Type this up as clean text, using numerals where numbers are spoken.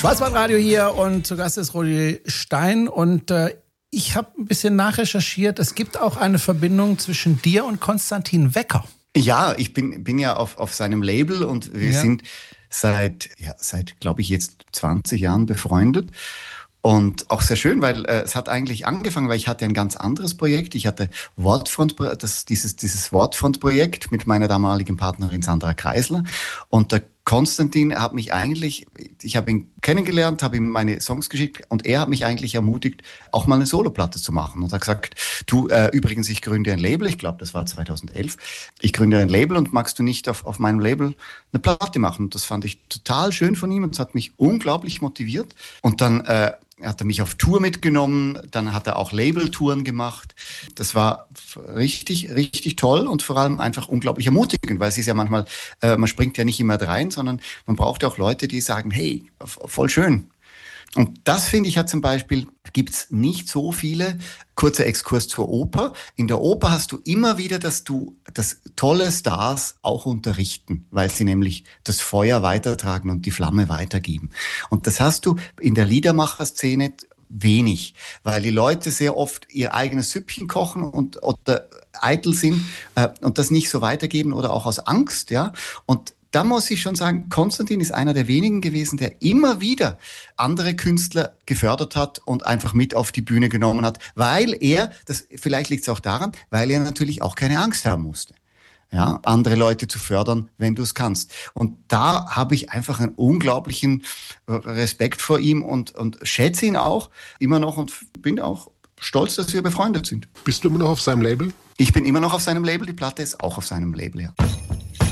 Schwarzwaldradio hier und zu Gast ist Rudi Stein und ich habe ein bisschen nachrecherchiert. Es gibt auch eine Verbindung zwischen dir und Konstantin Wecker. Ja, ich bin ja auf seinem Label und wir sind seit glaube ich jetzt 20 Jahren befreundet. Und auch sehr schön, weil es hat eigentlich angefangen, weil ich hatte ein ganz anderes Projekt. Ich hatte dieses Wortfront-Projekt mit meiner damaligen Partnerin Sandra Kreisler. Und der Konstantin hat mich eigentlich, ich habe ihn kennengelernt, habe ihm meine Songs geschickt und er hat mich eigentlich ermutigt, auch mal eine Soloplatte zu machen. Und hat gesagt, du, übrigens, ich gründe ein Label, ich glaube, das war 2011. Ich gründe ein Label und magst du nicht auf meinem Label eine Platte machen? Und das fand ich total schön von ihm und es hat mich unglaublich motiviert. Und dann hat er mich auf Tour mitgenommen, dann hat er auch Labeltouren gemacht. Das war richtig, richtig toll und vor allem einfach unglaublich ermutigend, weil es ist ja manchmal, man springt ja nicht immer rein, sondern man braucht ja auch Leute, die sagen, hey, voll schön. Und das finde ich ja zum Beispiel, gibt's nicht so viele. Kurzer Exkurs zur Oper. In der Oper hast du immer wieder, dass tolle Stars auch unterrichten, weil sie nämlich das Feuer weitertragen und die Flamme weitergeben. Und das hast du in der Liedermacher-Szene wenig, weil die Leute sehr oft ihr eigenes Süppchen kochen oder eitel sind und das nicht so weitergeben oder auch aus Angst, ja. Und da muss ich schon sagen, Konstantin ist einer der wenigen gewesen, der immer wieder andere Künstler gefördert hat und einfach mit auf die Bühne genommen hat, weil vielleicht liegt es auch daran, weil er natürlich auch keine Angst haben musste. Ja, andere Leute zu fördern, wenn du es kannst. Und da habe ich einfach einen unglaublichen Respekt vor ihm und schätze ihn auch immer noch und bin auch stolz, dass wir befreundet sind. Bist du immer noch auf seinem Label? Ich bin immer noch auf seinem Label, die Platte ist auch auf seinem Label, ja.